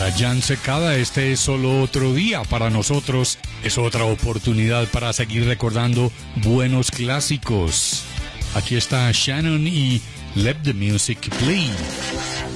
Para Jan Secada, este es solo otro día. Para nosotros es otra oportunidad para seguir recordando buenos clásicos. Aquí está Shannon y Let the Music Play.